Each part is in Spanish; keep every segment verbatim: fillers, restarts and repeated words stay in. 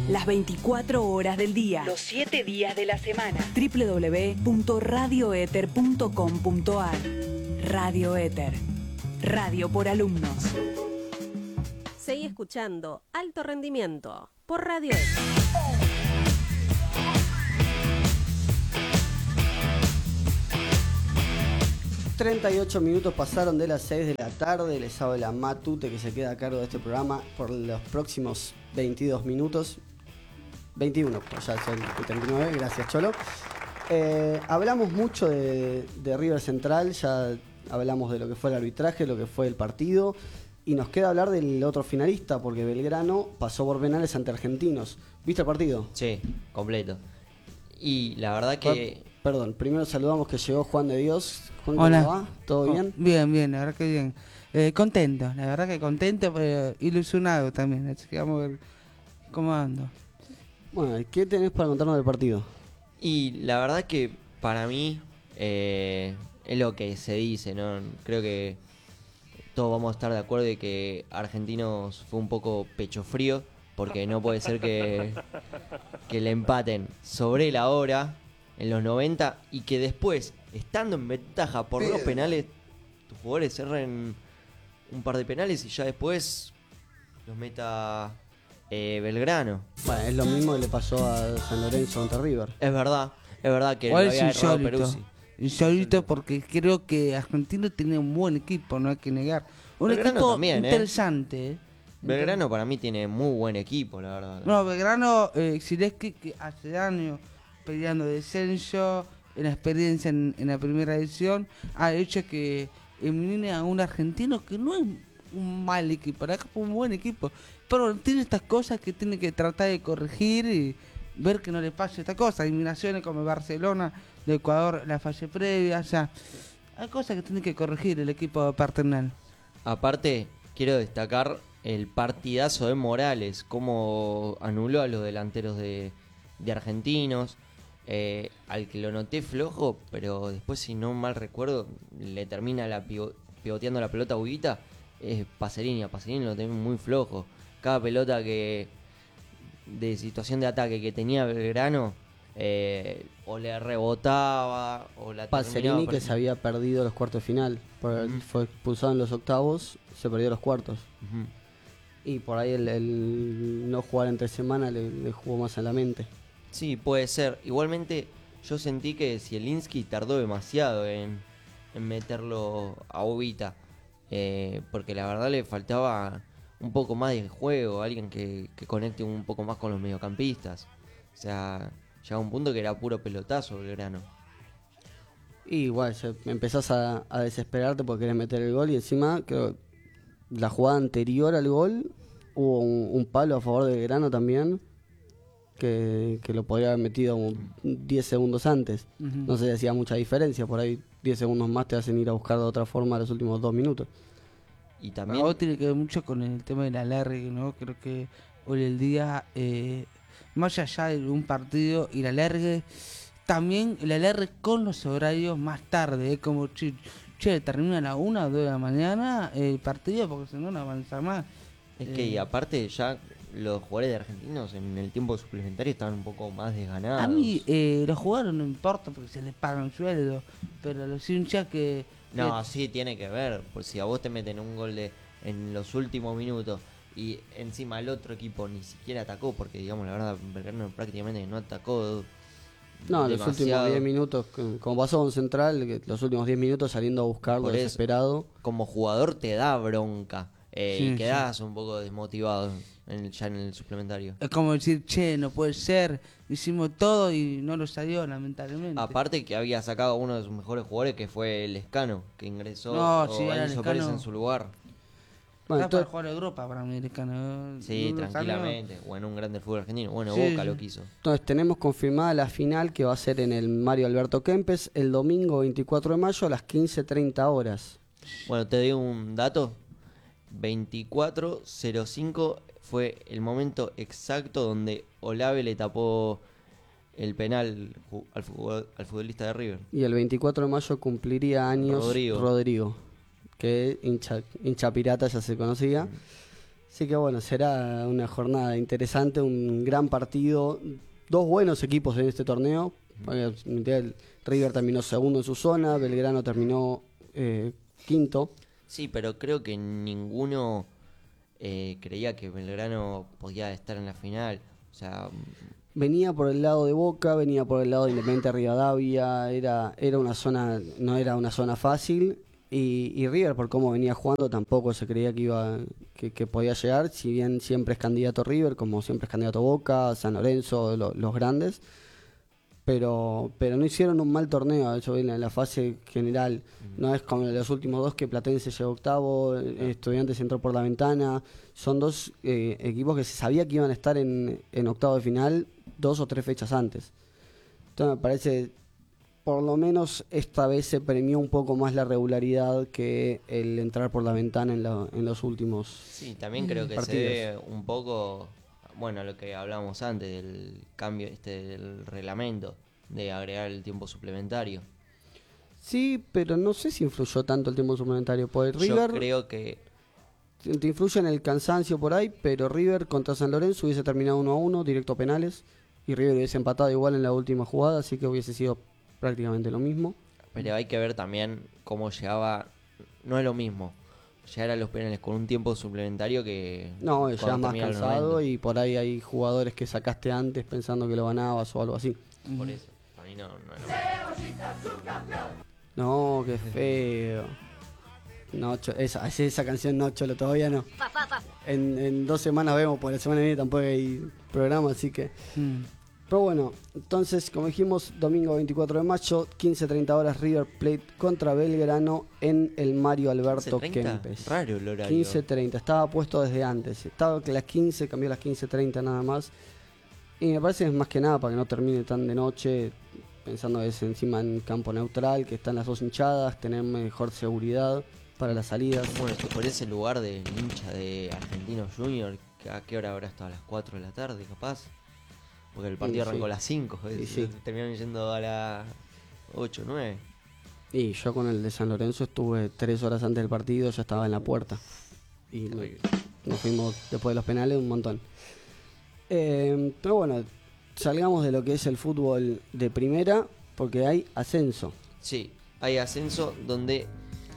Las veinticuatro horas del día. Los siete días de la semana. doble u doble u doble u punto radio éter punto com punto a r. Radio Éter. Radio por alumnos. Seguí escuchando Alto Rendimiento por Radio Éter. treinta y ocho minutos pasaron de las seis de la tarde. Les habla Matute, que se queda a cargo de este programa por los próximos veintidós minutos. veintiuno, pues ya son treinta y nueve, gracias Cholo. Eh, hablamos mucho de, de River Central, ya hablamos de lo que fue el arbitraje, lo que fue el partido, y nos queda hablar del otro finalista, porque Belgrano pasó por penales ante Argentinos. ¿Viste el partido? Sí, completo. Y la verdad que... Perdón, primero saludamos que llegó Juan de Dios. Juan, Hola. ¿cómo va? ¿Todo bien? Oh, bien, bien, la verdad que bien. Eh, contento, la verdad que contento, pero ilusionado también. Así que vamos a ver cómo ando. Bueno, ¿qué tenés para contarnos del partido? Y la verdad que para mí eh, es lo que se dice, ¿no? Creo que todos vamos a estar de acuerdo de que Argentinos fue un poco pecho frío, porque no puede ser que, que le empaten sobre la hora en los noventa y que después, estando en ventaja por dos penales, tus jugadores cerren un par de penales y ya después los meta eh, Belgrano. Bueno, es lo mismo que le pasó a San Lorenzo ante River. Es verdad, es verdad que lo Igual es había errado insólito. Peruzzi. Insólito porque creo que Argentino tiene un buen equipo, no hay que negar. Un Belgrano equipo también, ¿eh? interesante. ¿eh? Belgrano para mí tiene muy buen equipo, la verdad. No, Belgrano, eh, Sileski, que hace años peleando descenso, en la experiencia en, en la primera edición, ha hecho que elimine a un argentino que no es un mal equipo, es un buen equipo, pero tiene estas cosas que tiene que tratar de corregir y ver que no le pase esta cosa. Eliminaciones como Barcelona, de Ecuador, la fase previa, o sea, hay cosas que tiene que corregir el equipo paternal. Aparte, quiero destacar el partidazo de Morales, cómo anuló a los delanteros de, de Argentinos, eh, al que lo noté flojo, pero después, si no mal recuerdo, le termina la pivo, pivoteando la pelota a Huguita, es Pacerini, a Pacerini lo tenía muy flojo. Cada pelota que de situación de ataque que tenía Belgrano, eh, o le rebotaba, o la Pacerini, terminaba que se había perdido los cuartos de final, por, Uh-huh. fue expulsado en los octavos, se perdió los cuartos. Uh-huh. Y por ahí el, el no jugar entre semana le, le jugó más en la mente. Sí, puede ser. Igualmente, yo sentí que Zielinski tardó demasiado en, en meterlo a Ubita, eh, porque la verdad le faltaba un poco más de juego, alguien que, que conecte un poco más con los mediocampistas. O sea, llegaba un punto que era puro pelotazo Belgrano. Y igual, se- empezás a, a desesperarte porque querés meter el gol y encima, creo, la jugada anterior al gol, hubo un, un palo a favor de Belgrano también, que, que lo podría haber metido como diez segundos antes. Uh-huh. No se hacía mucha diferencia, por ahí diez segundos más te hacen ir a buscar de otra forma los últimos dos minutos. Y También también... vos tiene que ver mucho con el tema del alargue, ¿no? Creo que hoy el día, eh, más allá de un partido y el alargue, también el alargue con los horarios más tarde, ¿eh? Como, che, che, termina a la una o dos de la mañana el partido porque si no, no avanza más. Es que, y aparte, ya los jugadores de Argentinos en el tiempo suplementario estaban un poco más desganados. A mí, eh, los jugadores no importa porque se les pagan sueldo, pero los hinchas que... No, que- sí, tiene que ver. Pues si a vos te meten un gol de en los últimos minutos y encima el otro equipo ni siquiera atacó, porque digamos la verdad, Belgrano prácticamente no atacó. No, los últimos demasiado. diez minutos, c- como pasó con Central, que los últimos diez minutos saliendo a buscarlo Por eso. desesperado. Como jugador te da bronca, eh, Sí, y quedás un poco desmotivado en el, ya en el suplementario. Es como decir, che, no puede ser, hicimos todo y no lo salió, lamentablemente. Aparte que había sacado a uno de sus mejores jugadores, que fue el Escano, que ingresó No, o sí, era Enzo Lescano. Pérez en su lugar. Bueno, Está para to- jugar a Europa para americano. Sí, tranquilamente. O en un grande fútbol argentino. Bueno, Sí, Boca sí. lo quiso. Entonces tenemos confirmada la final que va a ser en el Mario Alberto Kempes el domingo veinticuatro de mayo a las quince treinta horas. Bueno, te doy un dato. veinticuatro cero cinco fue el momento exacto donde Olave le tapó el penal ju- al, futbol- al futbolista de River. Y el veinticuatro de mayo cumpliría años Rodrigo. Rodrigo, que hincha, hincha pirata ya se conocía. Así que bueno, será una jornada interesante, un gran partido, dos buenos equipos en este torneo. River terminó segundo en su zona, Belgrano terminó eh, quinto. Sí, pero creo que ninguno eh, creía que Belgrano podía estar en la final. O sea, venía por el lado de Boca, venía por el lado de Independiente Rivadavia, era, era una zona, no era una zona fácil. Y, y River, por cómo venía jugando, tampoco se creía que iba que, que podía llegar, si bien siempre es candidato River, como siempre es candidato Boca, San Lorenzo, lo, los grandes. Pero pero no hicieron un mal torneo, eso en la fase general. No es como los últimos dos, que Platense llegó octavo, Estudiantes entró por la ventana. Son dos eh, equipos que se sabía que iban a estar en, en octavo de final dos o tres fechas antes. Entonces me parece, por lo menos esta vez se premió un poco más la regularidad que el entrar por la ventana en, la, en los últimos sí, también creo que partidos. se ve un poco, bueno, lo que hablábamos antes del cambio este del reglamento, de agregar el tiempo suplementario. Sí, pero no sé si influyó tanto el tiempo suplementario. Porque River Yo creo que te influye en el cansancio por ahí, pero River contra San Lorenzo hubiese terminado uno a uno, directo a penales, y River hubiese empatado igual en la última jugada, así que hubiese sido prácticamente lo mismo. pero hay que ver también cómo llegaba, no es lo mismo llegar a los penales con un tiempo suplementario que No, ya cuando más termina los cansado noventa. y por ahí hay jugadores que sacaste antes pensando que lo ganabas o algo así. Por eso, para mí no, no es lo mismo. No, qué feo. No, cho- esa, esa canción no, Cholo, todavía no. En, en dos semanas vemos, por la semana que viene tampoco hay programa, así que... Mm. Pero bueno, entonces, como dijimos, domingo veinticuatro de mayo, quince treinta horas, River Plate contra Belgrano en el Mario Alberto quince treinta, Kempes. raro el horario. quince treinta, estaba puesto desde antes. Estaba que las quince, cambió a las quince treinta nada más. Y me parece que es más que nada para que no termine tan de noche, pensando que es encima en campo neutral, que están las dos hinchadas, tener mejor seguridad para las salidas. Bueno, que por ese lugar del hincha de Argentinos Junior, que ¿a qué hora habrá estado? A las cuatro de la tarde, capaz. Porque el partido Sí, arrancó sí. a las cinco, Sí, sí. terminaron yendo a las ocho, nueve. Y yo con el de San Lorenzo estuve tres horas antes del partido, ya estaba en la puerta. Y no- nos fuimos después de los penales un montón. Eh, pero bueno, salgamos de lo que es el fútbol de primera, porque hay ascenso. Sí, hay ascenso donde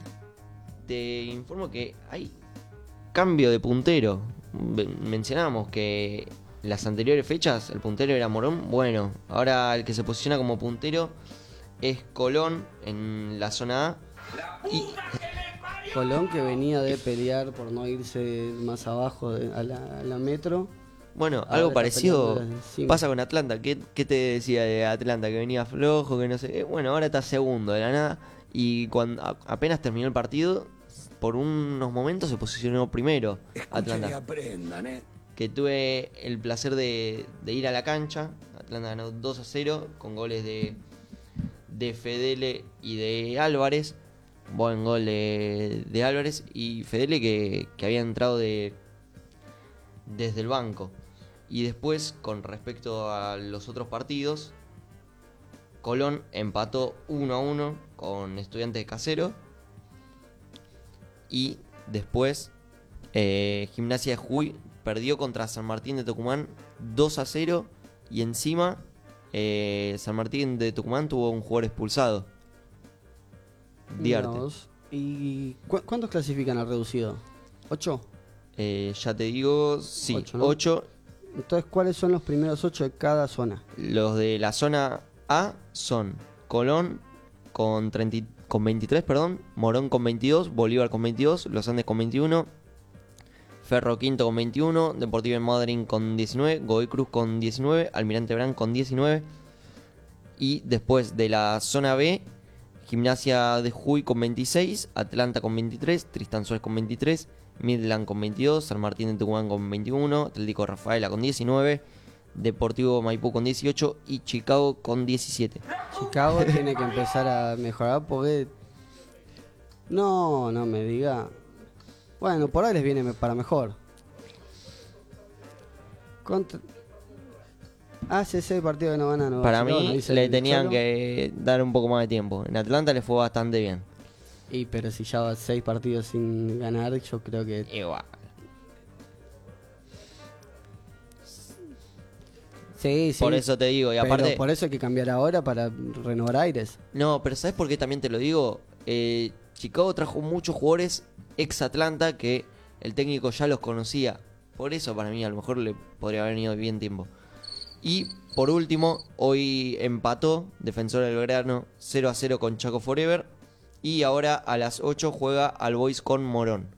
te informo que hay cambio de puntero. Ve- Mencionábamos que las anteriores fechas el puntero era Morón. Bueno, ahora el que se posiciona como puntero es Colón en la zona A. Y Colón, que venía de pelear por no irse más abajo de- a, la, a la metro. bueno, Ahora algo está parecido peleando encima. pasa con Atlanta. ¿Qué, qué te decía de Atlanta? Que venía flojo, que no sé. Eh, Bueno, ahora está segundo de la nada. Y cuando a- apenas terminó el partido, por unos momentos se posicionó primero Atlanta. Que tuve el placer de, de ir a la cancha. Atlanta ganó dos a cero con goles de, de Fedele y de Álvarez. Buen gol de, de Álvarez. Y Fedele que, que había entrado de desde el banco. Y después, con respecto a los otros partidos, Colón empató uno a uno con Estudiantes de Casero. Y después, eh, Gimnasia de Jujuy perdió contra San Martín de Tucumán dos a cero. Y encima, eh, San Martín de Tucumán tuvo un jugador expulsado. Diarte. Dos. ¿Y cu- cuántos clasifican al reducido? ¿Ocho? Eh, ya te digo, sí, Ocho, ¿no? ocho. Entonces, ¿cuáles son los primeros ocho de cada zona? Los de la zona A son Colón con, treinta, y- con veintitrés, perdón, Morón con veintidós, Bolívar con veintidós, Los Andes con veintiuno, Ferro Quinto con veintiuno, Deportivo de Madryn con diecinueve, Godoy Cruz con diecinueve, Almirante Brown con diecinueve. Y después de la zona B, Gimnasia de Jujuy con veintiséis, Atlanta con veintitrés, Tristan Suárez con veintitrés, Midland con veintidós, San Martín de Tucumán con veintiuno, Atlético Rafaela con diecinueve, Deportivo Maipú con dieciocho y Chicago con diecisiete. Chicago tiene que empezar a mejorar porque... No, no me diga. Bueno, por ahí les viene para mejor. Contra... Hace seis partidos que no ganan. Nueva Para Chicago, mí ¿no dice le el tenían Cholo? que dar un poco más de tiempo. En Atlanta le fue bastante bien. Y pero si ya va seis partidos sin ganar, yo creo que... Igual. Sí, sí. Por eso te digo, y Pero aparte... por eso hay que cambiar ahora para renovar aires. No, pero ¿sabes por qué también te lo digo? Eh, Chicago trajo muchos jugadores ex Atlanta que el técnico ya los conocía. Por eso para mí a lo mejor le podría haber venido bien tiempo. Y por último, hoy empató Defensor del Belgrano cero a cero con Chaco Forever. Y ahora a las ocho juega All Boys con Morón.